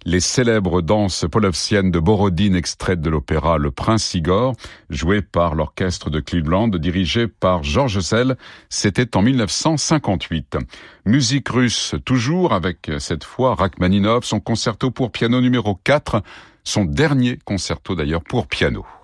Les célèbres danses polovsiennes de Borodine extraites de l'opéra Le Prince Igor, joué par l'orchestre de Cleveland, dirigé par Georges Szell, c'était en 1958. Musique russe toujours, avec cette fois Rachmaninov, son concerto pour piano numéro 4, son dernier concerto d'ailleurs pour piano.